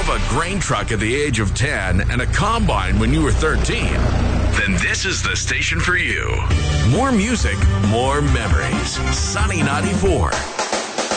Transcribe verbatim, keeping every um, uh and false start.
have a grain truck at the age of ten and a combine when you were thirteen, then this is the station for you. More music, more memories. Sunny ninety-four.